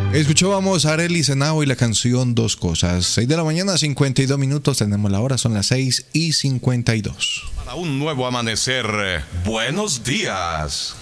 Escuchábamos a Arely Senao y la canción Dos Cosas. 6 de la mañana, 52 minutos. Tenemos la hora, son las 6:52. Para un nuevo amanecer, buenos días.